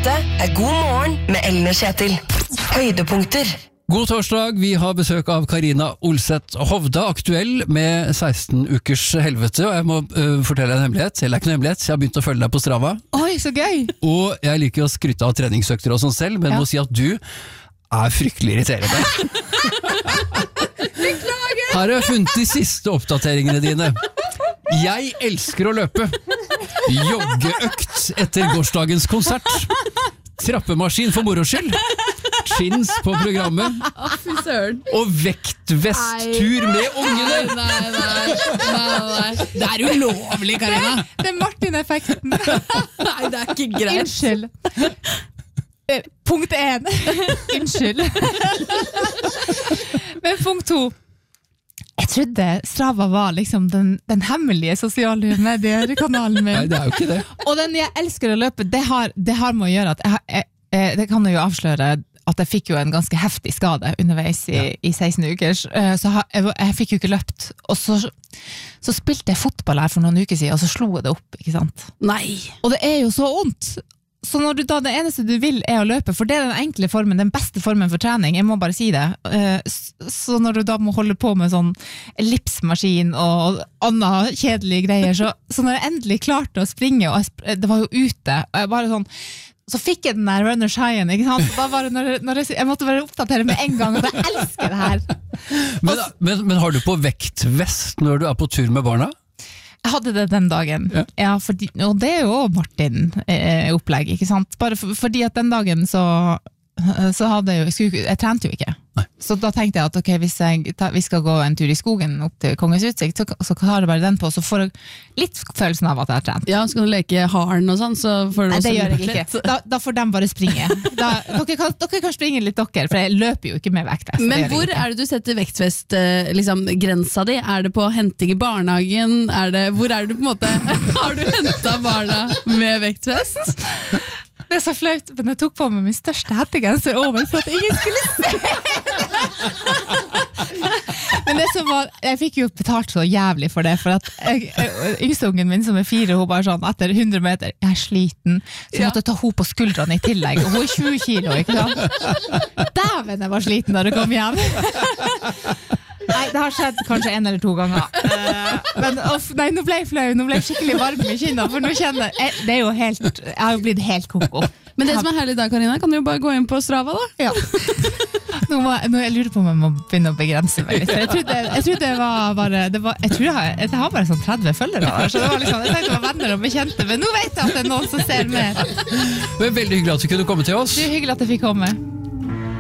Dette God morgen med Ellen og Kjetil. Høydepunkter. God torsdag, vi har besøk av Karina Olseth Hovda, aktuell med 16 ukers helvete, og jeg må fortelle en hemmelighet, eller ikke noe hemmelighet, jeg har begynt å følge deg på Strava. Oi, så gøy! Og jeg liker å skryte av treningsøkter og sånn selv, men må si at du er fryktelig irriterende. Beklager! Her har jeg funnet de siste oppdateringene dine. Jeg elsker å løpe. Joggeøkt etter gårsdagens konsert. Trappemaskin for moro skyld. Chins på programmet. Fy søren. Og vektvesttur med ungene. Nei. Det er ulovlig, Karina. Det er Martin-effekten. Nei, det er ikke greit. Unnskyld. Punkt 1. Unnskyld. Men punkt 2. Jeg trodde Strava var liksom den hemmelige sosiale mediekanalen min. Nei, det er jo ikke det. Og den jeg elsker å løpe, det har med å gjøre at det kan jo avsløre at jeg fikk jo en ganske heftig skade underveis i 16 uker, så jeg fikk jo ikke løpt. Og så spilte jeg fotball her for noen uker siden, og så slo jeg det opp, ikke sant? Nei. Og det er jo så ondt. Så når det eneste du vil er å løpe, for det er den enkle formen, den beste formen for trening, jeg må bare si det. Så når du da må holde på med sånn ellipsmaskin og andre kjedelige greier, så når jeg endelig klarte å springe, og det var jo ute, og jeg bare sånn, så fikk jeg den der runner's highen, ikke sant? Da var det når jeg måtte bare oppdatere med en gang, og jeg elsker det her. Men har du på vektvest når du er på tur med barna? Jeg hadde det den dagen, og det er jo Martin-opplegg, ikke sant? Bare fordi at den dagen så hadde jeg trente jo ikke. Nei. Så da tenkte jeg at ok, hvis vi skal gå en tur i skogen opp til Kongens Utsikt, så har jeg bare den på, så får jeg litt følelsen av at jeg har trent. Ja, skal du leke haren og sånn, så får du Nei, også det gjør jeg ikke. Da får de bare springe. Dere kan springe litt dere, for jeg løper jo ikke med vektvest. Men hvor er det du setter vektvest, liksom, grensa di? Er det på henting i barnehagen? Hvor er det du på en måte, har du hentet barna med vektvest? Det er så flaut, men jeg tok på meg min største hettegenser over for at ingen skulle se. Men det som var, jeg fikk jo betalt så jævlig for det, for at yngstungen min som er 4, hun bare sånn, etter 100 meter, jeg er sliten, så jeg måtte ta hun på skuldrene i tillegg, og hun er 20 kilo, ikke sant? Dæven, jeg var sliten da du kom hjem. Nei, det har skjedd kanskje 1 eller 2 ganger. Men nei, nå ble jeg flau, nå ble jeg skikkelig varm i kinna, for nå kjenner det er jo helt, jeg har jo blitt helt koko. Men det som er herlig da, Karina, kan du jo bare gå inn på Strava da? Ja. Nå jeg lurer på om jeg må begynne å begrense meg litt. Jeg trodde det var bare, jeg har bare sånn 30 følgere, så det var liksom, jeg tenkte det var venner og bekjente, men nå vet jeg at det er noen som ser mer. Det er veldig hyggelig at du kunne komme til oss. Det er hyggelig at jeg fikk komme.